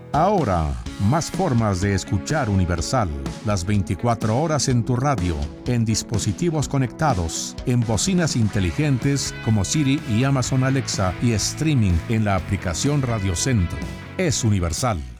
Ahora, más formas de escuchar Universal, las 24 horas en tu radio, en dispositivos conectados, en bocinas inteligentes como Siri y Amazon Alexa y streaming en la aplicación Radio Centro. Es Universal.